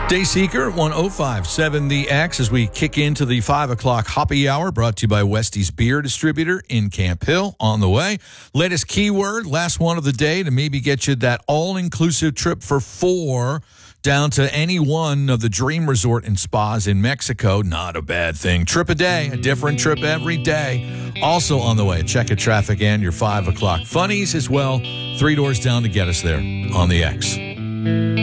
Dayseeker 105.7 The X as we kick into the 5 o'clock happy hour, brought to you by Westie's Beer Distributor in Camp Hill. On the way, latest keyword, last one of the day to maybe get you that all-inclusive trip for 4 down to any one of the dream resort and spas in Mexico. Not a bad thing. Trip a day, a different trip every day. Also on the way, check of traffic and your 5 o'clock funnies as well. 3 doors down to get us there on the X.